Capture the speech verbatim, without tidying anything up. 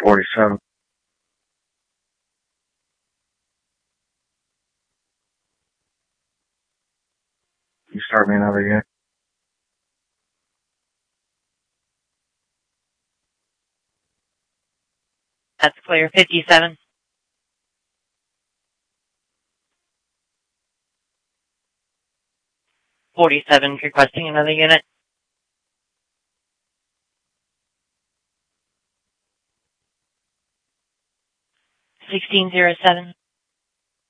forty-seven. You start me another unit. That's clear, fifty-seven. forty-seven, requesting another unit. sixteen zero seven.